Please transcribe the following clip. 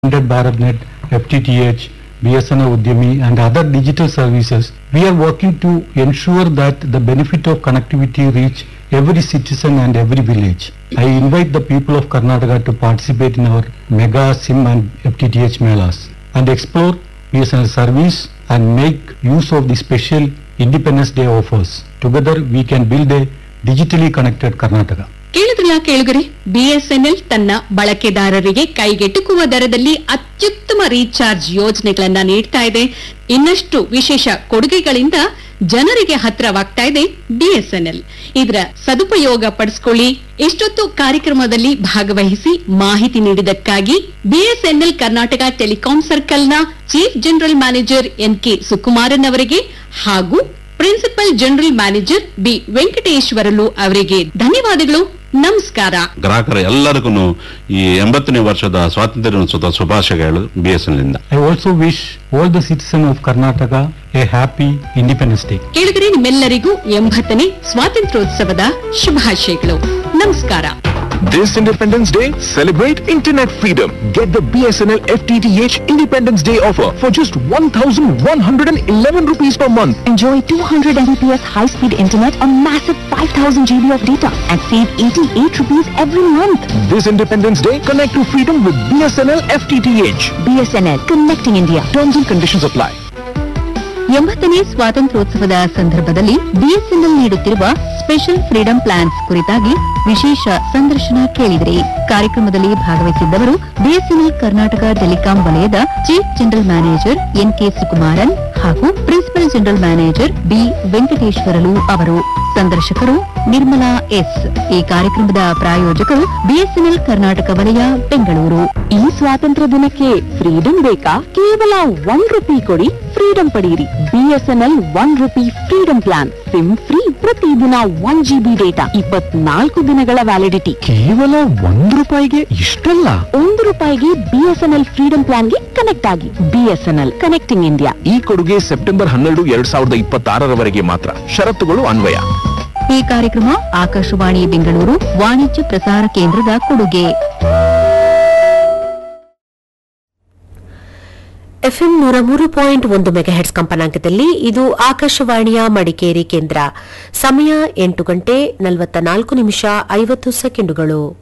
BharatNet, FTTH, BSNL Udyami and other digital services, we are working to ensure that the benefit of connectivity reach every citizen and every village. I invite the people of Karnataka to participate in our mega SIM and FTTH melas and explore BSNL service and make use of the special Independence Day offers. Together we can build a digitally connected Karnataka. ಕೇಳಿದ್ರಲ್ಲ ಕೇಳುಗರೆ, BSNL ತನ್ನ ಬಳಕೆದಾರರಿಗೆ ಕೈಗೆಟುಕುವ ದರದಲ್ಲಿ ಅತ್ಯುತ್ತಮ recharge ಯೋಜನೆಗಳನ್ನ ನೀಡ್ತಾ ಇದೆ. ಇನ್ನಷ್ಟು ವಿಶೇಷ ಕೊಡುಗೆಗಳಿಂದ ಜನರಿಗೆ ಹತ್ತಿರವಾಗ್ತಾ ಇದೆ ಬಿಎಸ್ಎನ್ಎಲ್. ಇದರ ಸದುಪಯೋಗ ಪಡಿಸಿಕೊಳ್ಳಿ. ಇಷ್ಟೊತ್ತು ಕಾರ್ಯಕ್ರಮದಲ್ಲಿ ಭಾಗವಹಿಸಿ ಮಾಹಿತಿ ನೀಡಿದ್ದಕ್ಕಾಗಿ BSNL Karnataka telecom ಸರ್ಕಲ್ನ chief general manager ಎನ್.ಕೆ. Sukumaran ಅವರಿಗೆ ಹಾಗೂ principal general manager B Venkateswarlu ಅವರಿಗೆ ಧನ್ಯವಾದಗಳು. ನಮಸ್ಕಾರ. ಗ್ರಾಹಕರ ಎಲ್ಲರಿಗೂ ಈ 80ನೇ ವರ್ಷದ ಸ್ವಾತಂತ್ರ್ಯ ದಿನೋತ್ಸವದ ಶುಭಾಶಯಗಳು ಬಿಎಸ್ಎನ್ಎಲ್ ಇಂದ. I also wish all the citizens of Karnataka a happy Independence Day. ಕೇಳಿದರೆ ನಿಮ್ಮೆಲ್ಲರಿಗೂ 80ನೇ ಸ್ವಾತಂತ್ರ್ಯೋತ್ಸವದ ಶುಭಾಶಯಗಳು. ನಮಸ್ಕಾರ. This Independence Day, celebrate internet freedom. Get the BSNL FTTH Independence Day offer for just 1,111 rupees per month. Enjoy 200 Mbps high-speed internet on massive 5,000 GB of data and save 88 rupees every month. This Independence Day, connect to freedom with BSNL FTTH. BSNL, connecting India. Terms and conditions apply. 80ನೇ ಸ್ವಾತಂತ್ರ್ಯೋತ್ಸವದ ಸಂದರ್ಭದಲ್ಲಿ BSNL ನೀಡುತ್ತಿರುವ special freedom plants ಕುರಿತಾಗಿ ವಿಶೇಷ ಸಂದರ್ಶನ ಕೇಳಿದರೆ ಕಾರ್ಯಕ್ರಮದಲ್ಲಿ ಭಾಗವಹಿಸಿದ್ದವರು BSNL Karnataka telecom ವಲಯದ chief general manager ಎನ್.ಕೆ. Sukumaran ಹಾಗೂ principal general manager B Venkateswarlu ಅವರು. ಸಂದರ್ಶಕರು ನಿರ್ಮಲಾ ಎಸ್. ಈ ಕಾರ್ಯಕ್ರಮದ ಪ್ರಾಯೋಜಕರು ಬಿಎಸ್ಎನ್ಎಲ್ ಕರ್ನಾಟಕ ವಲಯ, ಬೆಂಗಳೂರು. ಈ ಸ್ವಾತಂತ್ರ್ಯ ದಿನಕ್ಕೆ ಫ್ರೀಡಂ ಬೇಕಾ? ಕೇವಲ ₹1 ಕೊಡಿ, ಫ್ರೀಡಂ ಪಡೆಯಿರಿ. BSNL ₹1 freedom plan. Sim free, ಪ್ರತಿದಿನ 1 GB ಡೇಟಾ, 24 ದಿನಗಳ ವ್ಯಾಲಿಡಿಟಿ. ಕೇವಲ ₹1ಗೆ ಇಷ್ಟಲ್ಲ? ₹1ಗೆ ಬಿಎಸ್ಎನ್ಎಲ್ ಫ್ರೀಡಂ ಪ್ಲಾನ್ಗೆ ಕನೆಕ್ಟ್ ಆಗಿ. BSNL, connecting India. ಈ ಕೊಡುಗೆ ಸೆಪ್ಟೆಂಬರ್ 12, 2026 ಮಾತ್ರ. ಷರತ್ತುಗಳು ಅನ್ವಯ. ಈ ಕಾರ್ಯಕ್ರಮ ಆಕಾಶವಾಣಿ ಬೆಂಗಳೂರು ವಾಣಿಜ್ಯ ಪ್ರಸಾರ ಕೇಂದ್ರದ ಕೊಡುಗೆ. ಎಫ್ಎಂ 103.1 ಮೆಗಾಹೆಟ್ಸ್ ಕಂಪನಾಂಕದಲ್ಲಿ ಇದು ಆಕಾಶವಾಣಿಯ ಮಡಿಕೇರಿ ಕೇಂದ್ರ. ಸಮಯ 8 ಗಂಟೆ 44 ನಿಮಿಷ 50 ಸೆಕೆಂಡುಗಳು.